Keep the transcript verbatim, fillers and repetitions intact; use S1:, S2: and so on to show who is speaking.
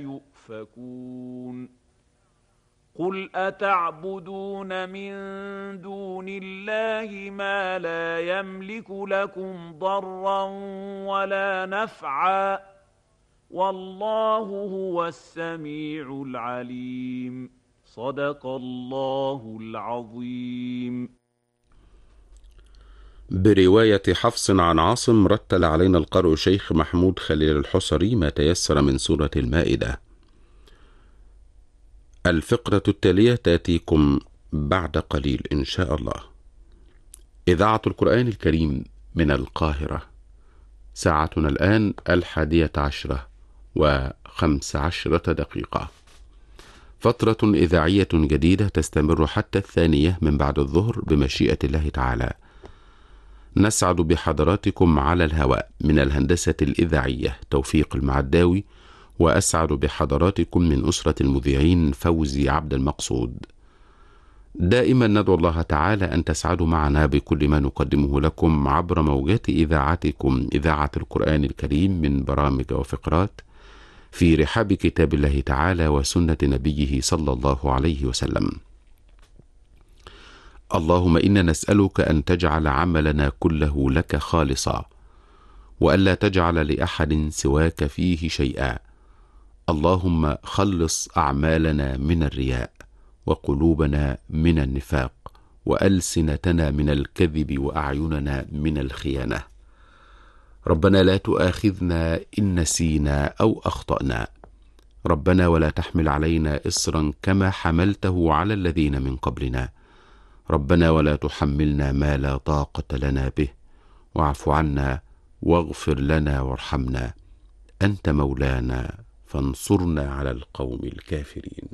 S1: يؤفكون قل أتعبدون من دون الله ما لا يملك لكم ضرا ولا نفعا والله هو السميع العليم صدق الله العظيم.
S2: برواية حفص عن عاصم رتل علينا القارئ شيخ محمود خليل الحصري ما تيسر من سورة المائدة. الفقرة التالية تأتيكم بعد قليل إن شاء الله. إذاعة القرآن الكريم من القاهرة. ساعتنا الآن الحادية عشرة وخمس عشرة دقيقة. فترة إذاعية جديدة تستمر حتى الثانية من بعد الظهر بمشيئة الله تعالى. نسعد بحضراتكم على الهواء من الهندسة الإذاعية توفيق المعداوي، وأسعد بحضراتكم من أسرة المذيعين فوزي عبد المقصود. دائما ندعو الله تعالى أن تسعدوا معنا بكل ما نقدمه لكم عبر موجات إذاعتكم إذاعة القرآن الكريم من برامج وفقرات في رحاب كتاب الله تعالى وسنة نبيه صلى الله عليه وسلم. اللهم إنا نسألك أن تجعل عملنا كله لك خالصا، وألا تجعل لأحد سواك فيه شيئا. اللهم خلص أعمالنا من الرياء، وقلوبنا من النفاق، وألسنتنا من الكذب، وأعيننا من الخيانة. ربنا لا تؤاخذنا إن نسينا أو أخطأنا. ربنا ولا تحمل علينا إصرا كما حملته على الذين من قبلنا. ربنا ولا تحملنا ما لا طاقة لنا به، واعف عنا واغفر لنا وارحمنا، أنت مولانا فانصرنا على القوم الكافرين.